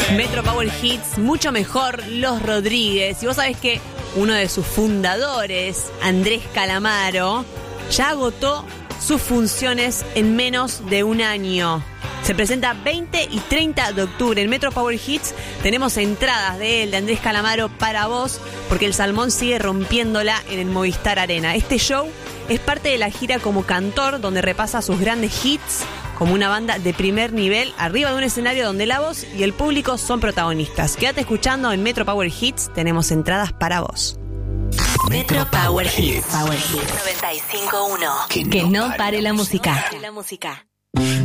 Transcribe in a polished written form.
Metro Power Hits, mucho mejor Los Rodríguez. Y vos sabés que uno de sus fundadores, Andrés Calamaro, ya agotó sus funciones en menos de un año. Se presenta 20 y 30 de octubre en Metro Power Hits. Tenemos entradas de él, de Andrés Calamaro, para vos, porque el Salmón sigue rompiéndola en el Movistar Arena. Este show es parte de la gira como cantor, donde repasa sus grandes hits como una banda de primer nivel, arriba de un escenario donde la voz y el público son protagonistas. Quédate escuchando en Metro Power Hits, tenemos entradas para vos. Metro Power Hits. 95.1. Que no pare la música.